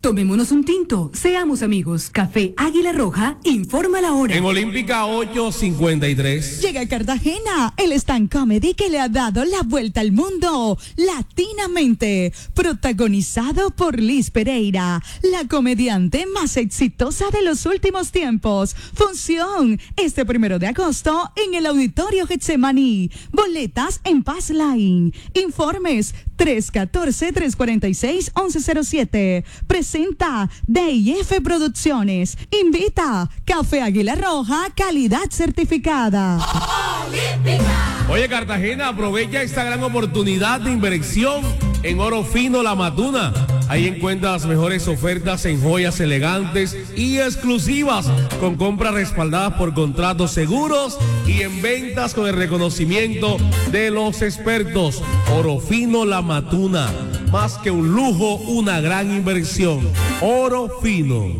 Tomémonos un tinto, seamos amigos. Café Águila Roja, informa la hora. En Olímpica 8:53. Llega a Cartagena el stand comedy que le ha dado la vuelta al mundo, latinamente, protagonizado por Liz Pereira, la comediante más exitosa de los últimos tiempos. Función este 1 de agosto en el Auditorio Getsemaní. Boletas en Pass Line. Informes 314-346-1107. Presenta DIF Producciones. Invita Café Águila Roja, calidad certificada. Olímpica. Oye, Cartagena, aprovecha esta gran oportunidad de inversión en Oro Fino La Matuna. Ahí encuentras las mejores ofertas en joyas elegantes y exclusivas, con compras respaldadas por contratos seguros y en ventas con el reconocimiento de los expertos. Oro Fino La Matuna, más que un lujo, una gran inversión. Oro Fino.